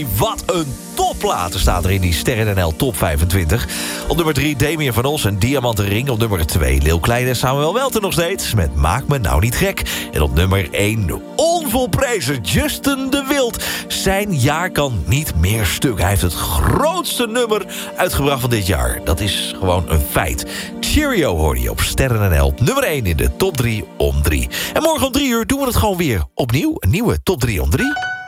Wat een topplaten staat er in die Sterren NL Top 25. Op nummer 3 Damien van Os en Diamanten Ring. Op nummer 2 Leeuw Kleine en Samuel Welten nog steeds met Maak me nou niet gek. En op nummer 1 onvolprezen Justin de Wild. Zijn jaar kan niet meer stuk. Hij heeft het grootste nummer uitgebracht van dit jaar. Dat is gewoon een feit. Cheerio hoorde je op Sterren NL. Nummer 1 in de Top 3 om 3. En morgen om 3 uur doen we het gewoon weer opnieuw. Een nieuwe Top 3 om 3.